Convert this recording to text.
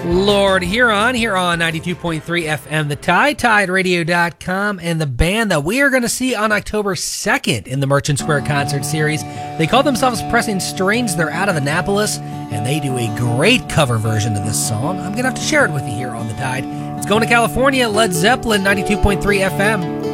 Lord Huron here on 92.3 FM, the Tide, TideRadio.com, and the band that we are going to see on October 2nd in the Merchant Square Concert Series. They call themselves Pressing Strings. They're out of Annapolis, and they do a great cover version of this song. I'm going to have to share it with you here on the Tide. It's going to California, Led Zeppelin, 92.3 FM.